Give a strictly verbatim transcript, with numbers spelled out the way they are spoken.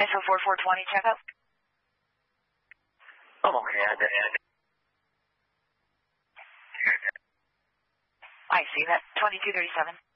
S O four four twenty checkup. I'm okay. I did. I see that. twenty-two thirty-seven.